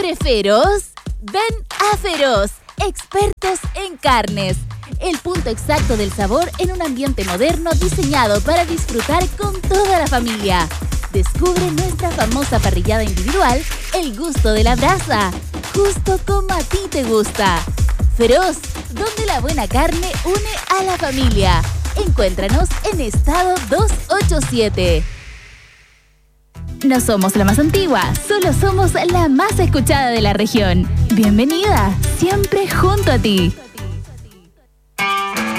¿Hambre feroz? Ven a Feroz, expertos en carnes. El punto exacto del sabor en un ambiente moderno diseñado para disfrutar con toda la familia. Descubre nuestra famosa parrillada individual, el gusto de la brasa, justo como a ti te gusta. Feroz, donde la buena carne une a la familia. Encuéntranos en Estado 287. No somos la más antigua, solo somos la más escuchada de la región. Bienvenida, siempre junto a ti.